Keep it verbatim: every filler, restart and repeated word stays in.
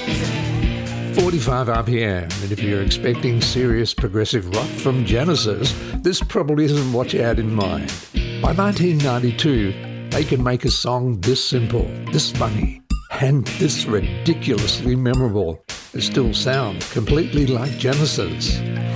forty-five R P M, and if you're expecting serious progressive rock from Genesis, this probably isn't what you had in mind. By nineteen ninety-two, they can make a song this simple, this funny, and this ridiculously memorable and still sound completely like Genesis.